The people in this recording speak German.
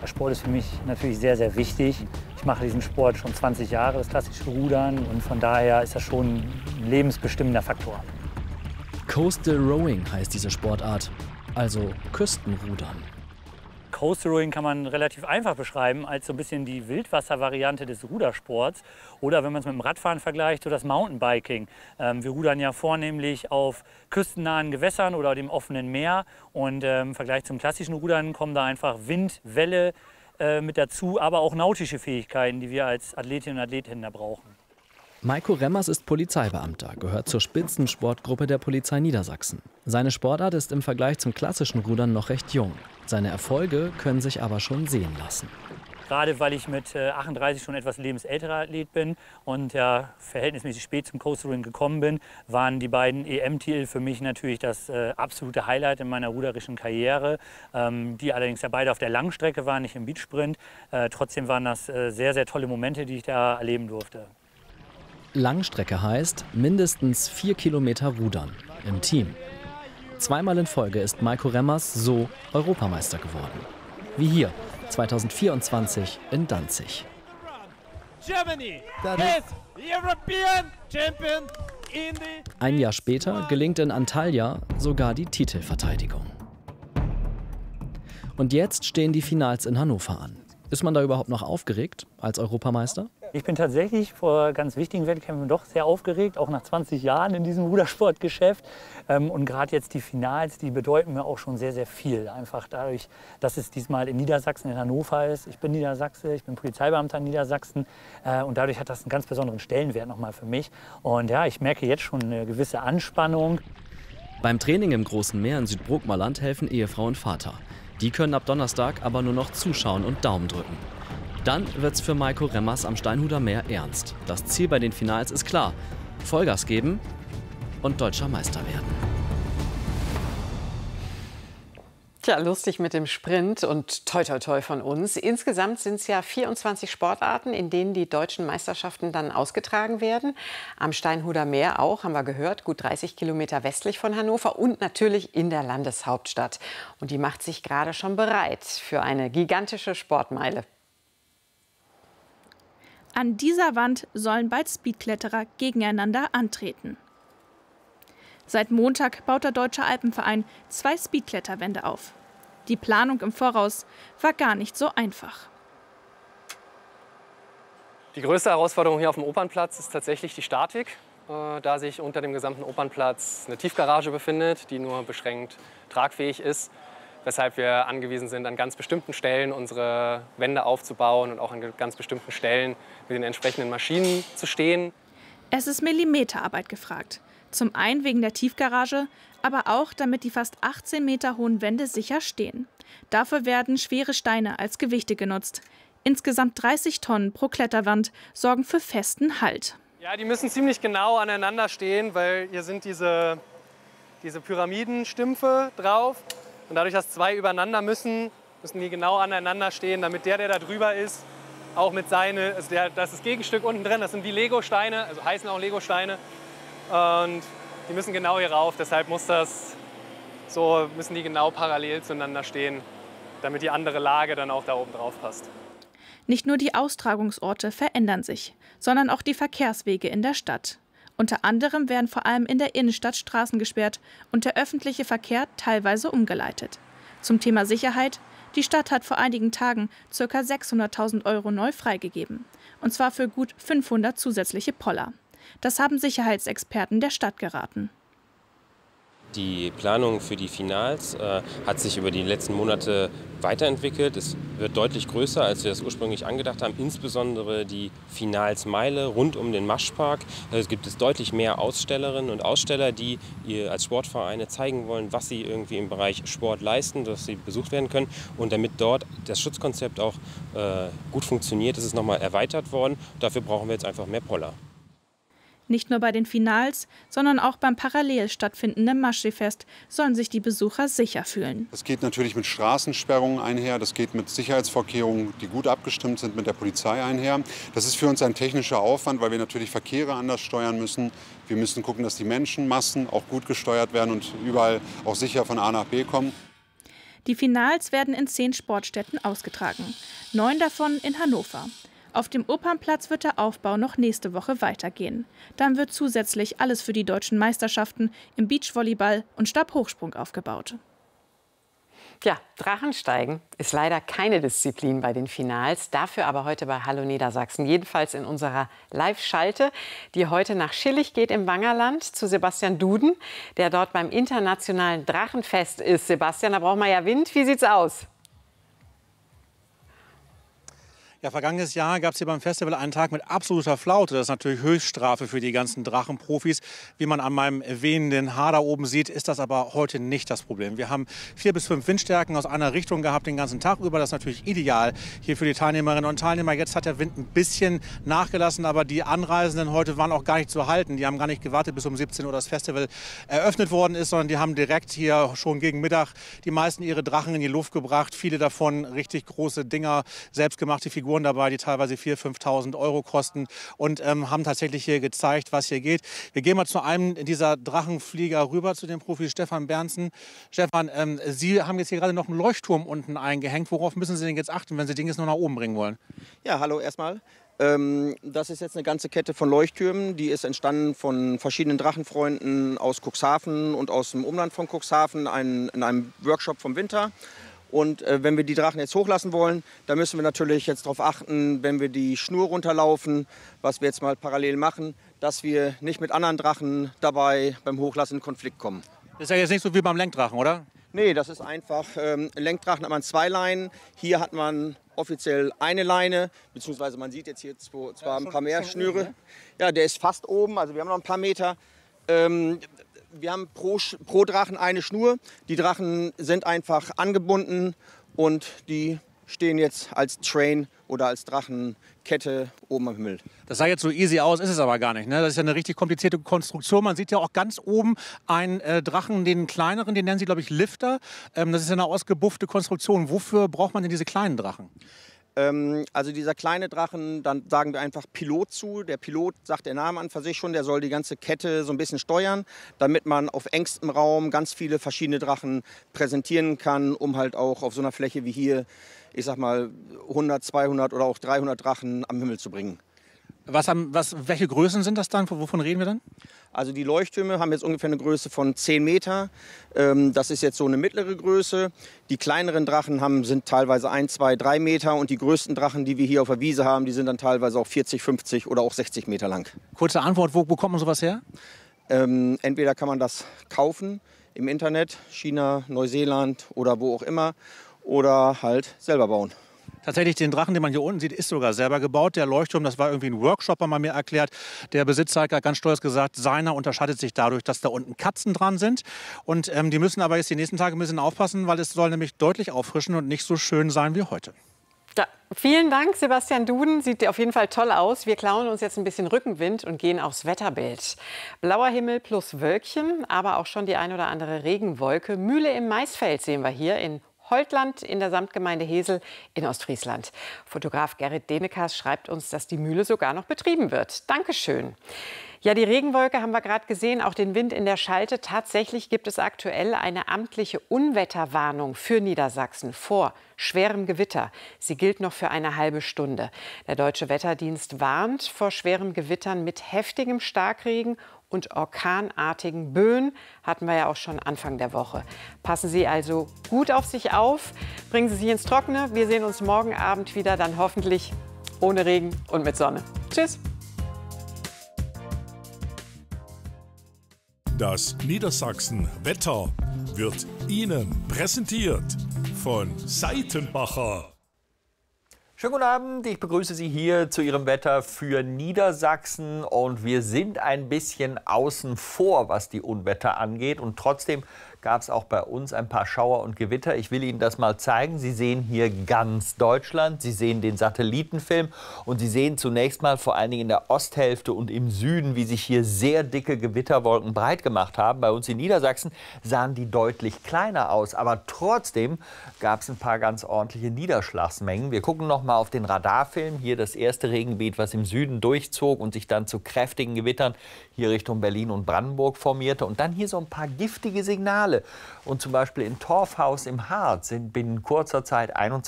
Sport ist für mich natürlich sehr, sehr wichtig. Ich mache diesen Sport schon 20 Jahre, das klassische Rudern. Und von daher ist das schon ein lebensbestimmender Faktor. Coastal Rowing heißt diese Sportart, also Küstenrudern. Coastal Rowing kann man relativ einfach beschreiben als so ein bisschen die Wildwasser-Variante des Rudersports. Oder wenn man es mit dem Radfahren vergleicht, so das Mountainbiking. Wir rudern ja vornehmlich auf küstennahen Gewässern oder dem offenen Meer. Und im Vergleich zum klassischen Rudern kommen da einfach Wind, Welle mit dazu, aber auch nautische Fähigkeiten, die wir als Athletinnen und Athleten da brauchen. Maiko Remmers ist Polizeibeamter, gehört zur Spitzensportgruppe der Polizei Niedersachsen. Seine Sportart ist im Vergleich zum klassischen Rudern noch recht jung. Seine Erfolge können sich aber schon sehen lassen. Gerade weil ich mit 38 schon etwas lebensälterer Athlet bin und ja verhältnismäßig spät zum Coastal Rowing gekommen bin, waren die beiden EM-Titel für mich natürlich das absolute Highlight in meiner ruderischen Karriere. Die allerdings ja beide auf der Langstrecke waren, nicht im Beachsprint. Trotzdem waren das sehr, sehr tolle Momente, die ich da erleben durfte. Langstrecke heißt mindestens 4 Kilometer rudern im Team. Zweimal in Folge ist Maiko Remmers so Europameister geworden. Wie hier 2024 in Danzig. Ein Jahr später gelingt in Antalya sogar die Titelverteidigung. Und jetzt stehen die Finals in Hannover an. Ist man da überhaupt noch aufgeregt als Europameister? Ich bin tatsächlich vor ganz wichtigen Wettkämpfen doch sehr aufgeregt, auch nach 20 Jahren in diesem Rudersportgeschäft. Und gerade jetzt die Finals, die bedeuten mir auch schon sehr, sehr viel. Einfach dadurch, dass es diesmal in Niedersachsen, in Hannover ist. Ich bin Niedersachse, ich bin Polizeibeamter in Niedersachsen. Und dadurch hat das einen ganz besonderen Stellenwert nochmal für mich. Und ja, ich merke jetzt schon eine gewisse Anspannung. Beim Training im Großen Meer in Südbrookmerland helfen Ehefrau und Vater. Die können ab Donnerstag aber nur noch zuschauen und Daumen drücken. Dann wird's für Maiko Remmers am Steinhuder Meer ernst. Das Ziel bei den Finals ist klar: Vollgas geben und deutscher Meister werden. Tja, lustig mit dem Sprint und toi toi toi von uns. Insgesamt sind es ja 24 Sportarten, in denen die deutschen Meisterschaften dann ausgetragen werden. Am Steinhuder Meer auch, haben wir gehört, gut 30 Kilometer westlich von Hannover und natürlich in der Landeshauptstadt. Und die macht sich gerade schon bereit für eine gigantische Sportmeile. An dieser Wand sollen bald Speedkletterer gegeneinander antreten. Seit Montag baut der Deutsche Alpenverein 2 Speedkletterwände auf. Die Planung im Voraus war gar nicht so einfach. Die größte Herausforderung hier auf dem Opernplatz ist tatsächlich die Statik, da sich unter dem gesamten Opernplatz eine Tiefgarage befindet, die nur beschränkt tragfähig ist, weshalb wir angewiesen sind, an ganz bestimmten Stellen unsere Wände aufzubauen und auch an ganz bestimmten Stellen mit den entsprechenden Maschinen zu stehen. Es ist Millimeterarbeit gefragt. Zum einen wegen der Tiefgarage, aber auch, damit die fast 18 Meter hohen Wände sicher stehen. Dafür werden schwere Steine als Gewichte genutzt. Insgesamt 30 Tonnen pro Kletterwand sorgen für festen Halt. Ja, die müssen ziemlich genau aneinander stehen, weil hier sind diese Pyramidenstümpfe drauf. Und dadurch, dass 2 übereinander müssen die genau aneinander stehen, damit der da drüber ist, auch mit seine, also das ist das Gegenstück unten drin, das sind wie Lego-Steine, also heißen auch Lego-Steine. Und die müssen genau hier rauf, deshalb müssen die genau parallel zueinander stehen, damit die andere Lage dann auch da oben drauf passt. Nicht nur die Austragungsorte verändern sich, sondern auch die Verkehrswege in der Stadt. Unter anderem werden vor allem in der Innenstadt Straßen gesperrt und der öffentliche Verkehr teilweise umgeleitet. Zum Thema Sicherheit: Die Stadt hat vor einigen Tagen ca. 600.000 € neu freigegeben. Und zwar für gut 500 zusätzliche Poller. Das haben Sicherheitsexperten der Stadt geraten. Die Planung für die Finals hat sich über die letzten Monate weiterentwickelt. Es wird deutlich größer, als wir das ursprünglich angedacht haben. Insbesondere die Finalsmeile rund um den Maschpark. Es gibt deutlich mehr Ausstellerinnen und Aussteller, die als Sportvereine zeigen wollen, was sie irgendwie im Bereich Sport leisten, dass sie besucht werden können. Und damit dort das Schutzkonzept auch gut funktioniert, ist es nochmal erweitert worden. Dafür brauchen wir jetzt einfach mehr Poller. Nicht nur bei den Finals, sondern auch beim parallel stattfindenden Maschsee-Fest sollen sich die Besucher sicher fühlen. Das geht natürlich mit Straßensperrungen einher, das geht mit Sicherheitsvorkehrungen, die gut abgestimmt sind mit der Polizei einher. Das ist für uns ein technischer Aufwand, weil wir natürlich Verkehre anders steuern müssen. Wir müssen gucken, dass die Menschenmassen auch gut gesteuert werden und überall auch sicher von A nach B kommen. Die Finals werden in 10 Sportstätten ausgetragen, 9 davon in Hannover. Auf dem Opernplatz wird der Aufbau noch nächste Woche weitergehen. Dann wird zusätzlich alles für die deutschen Meisterschaften im Beachvolleyball und Stabhochsprung aufgebaut. Ja, Drachensteigen ist leider keine Disziplin bei den Finals, dafür aber heute bei Hallo Niedersachsen, jedenfalls in unserer Live-Schalte, die heute nach Schillig geht im Wangerland zu Sebastian Duden, der dort beim internationalen Drachenfest ist. Sebastian, da braucht man ja Wind. Wie sieht's aus? Ja, vergangenes Jahr gab es hier beim Festival einen Tag mit absoluter Flaute. Das ist natürlich Höchststrafe für die ganzen Drachenprofis. Wie man an meinem wehenden Haar da oben sieht, ist das aber heute nicht das Problem. Wir haben 4 bis 5 Windstärken aus einer Richtung gehabt den ganzen Tag über. Das ist natürlich ideal hier für die Teilnehmerinnen und Teilnehmer. Jetzt hat der Wind ein bisschen nachgelassen, aber die Anreisenden heute waren auch gar nicht zu halten. Die haben gar nicht gewartet, bis um 17 Uhr das Festival eröffnet worden ist, sondern die haben direkt hier schon gegen Mittag die meisten ihre Drachen in die Luft gebracht. Viele davon richtig große Dinger, selbstgemachte Figuren dabei, die teilweise 4.000, 5.000 Euro kosten und haben tatsächlich hier gezeigt, was hier geht. Wir gehen mal zu einem dieser Drachenflieger rüber, zu dem Profi Stefan Berndsen. Stefan, Sie haben jetzt hier gerade noch einen Leuchtturm unten eingehängt. Worauf müssen Sie denn jetzt achten, wenn Sie den jetzt noch nach oben bringen wollen? Ja, hallo erstmal. Das ist jetzt eine ganze Kette von Leuchttürmen. Die ist entstanden von verschiedenen Drachenfreunden aus Cuxhaven und aus dem Umland von Cuxhaven in einem Workshop vom Winter. Und wenn wir die Drachen jetzt hochlassen wollen, dann müssen wir natürlich jetzt darauf achten, wenn wir die Schnur runterlaufen, was wir jetzt mal parallel machen, dass wir nicht mit anderen Drachen dabei beim Hochlassen in Konflikt kommen. Das ist ja jetzt nicht so wie beim Lenkdrachen, oder? Nee, das ist einfach, Lenkdrachen hat man 2 Leinen, hier hat man offiziell eine Leine, beziehungsweise man sieht jetzt hier zwar ein paar mehr Schnüre. Ja, der ist fast oben, also wir haben noch ein paar Meter. Wir haben pro Drachen eine Schnur. Die Drachen sind einfach angebunden und die stehen jetzt als Train oder als Drachenkette oben am Himmel. Das sah jetzt so easy aus, ist es aber gar nicht. Ne? Das ist ja eine richtig komplizierte Konstruktion. Man sieht ja auch ganz oben einen Drachen, den kleineren, den nennen Sie, glaube ich, Lifter. Das ist ja eine ausgebuffte Konstruktion. Wofür braucht man denn diese kleinen Drachen? Also dieser kleine Drachen, dann sagen wir einfach Pilot zu. Der Pilot, sagt der Name an für sich schon, der soll die ganze Kette so ein bisschen steuern, damit man auf engstem Raum ganz viele verschiedene Drachen präsentieren kann, um halt auch auf so einer Fläche wie hier, ich sag mal, 100, 200 oder auch 300 Drachen am Himmel zu bringen. Welche Größen sind das dann? Wovon reden wir dann? Also die Leuchttürme haben jetzt ungefähr eine Größe von 10 Meter. Das ist jetzt so eine mittlere Größe. Die kleineren Drachen sind teilweise 1, 2, 3 Meter. Und die größten Drachen, die wir hier auf der Wiese haben, die sind dann teilweise auch 40, 50 oder auch 60 Meter lang. Kurze Antwort, wo bekommt man sowas her? Entweder kann man das kaufen im Internet, China, Neuseeland oder wo auch immer. Oder halt selber bauen. Tatsächlich, den Drachen, den man hier unten sieht, ist sogar selber gebaut. Der Leuchtturm, das war irgendwie ein Workshop, hat man mir erklärt. Der Besitzer hat ganz stolz gesagt, seiner unterscheidet sich dadurch, dass da unten Katzen dran sind. Und die müssen aber jetzt die nächsten Tage ein bisschen aufpassen, weil es soll nämlich deutlich auffrischen und nicht so schön sein wie heute. Ja, vielen Dank, Sebastian Duden. Sieht auf jeden Fall toll aus. Wir klauen uns jetzt ein bisschen Rückenwind und gehen aufs Wetterbild. Blauer Himmel plus Wölkchen, aber auch schon die ein oder andere Regenwolke. Mühle im Maisfeld sehen wir hier in Holtland in der Samtgemeinde Hesel in Ostfriesland. Fotograf Gerrit Denekas schreibt uns, dass die Mühle sogar noch betrieben wird. Dankeschön. Ja, die Regenwolke haben wir gerade gesehen, auch den Wind in der Schalte. Tatsächlich gibt es aktuell eine amtliche Unwetterwarnung für Niedersachsen vor schwerem Gewitter. Sie gilt noch für eine halbe Stunde. Der Deutsche Wetterdienst warnt vor schweren Gewittern mit heftigem Starkregen und orkanartigen Böen, hatten wir ja auch schon Anfang der Woche. Passen Sie also gut auf sich auf, bringen Sie sich ins Trockene. Wir sehen uns morgen Abend wieder, dann hoffentlich ohne Regen und mit Sonne. Tschüss. Das Niedersachsen Wetter wird Ihnen präsentiert von Seitenbacher. Schönen guten Abend, ich begrüße Sie hier zu Ihrem Wetter für Niedersachsen und wir sind ein bisschen außen vor, was die Unwetter angeht und trotzdem gab es auch bei uns ein paar Schauer und Gewitter. Ich will Ihnen das mal zeigen. Sie sehen hier ganz Deutschland, Sie sehen den Satellitenfilm und Sie sehen zunächst mal vor allen Dingen in der Osthälfte und im Süden, wie sich hier sehr dicke Gewitterwolken breit gemacht haben. Bei uns in Niedersachsen sahen die deutlich kleiner aus, aber trotzdem gab es ein paar ganz ordentliche Niederschlagsmengen. Wir gucken noch mal auf den Radarfilm. Hier das erste Regengebiet, was im Süden durchzog und sich dann zu kräftigen Gewittern hier Richtung Berlin und Brandenburg formierte. Und dann hier so ein paar giftige Signale. Falle. Und zum Beispiel in Torfhaus im Harz sind binnen kurzer Zeit 21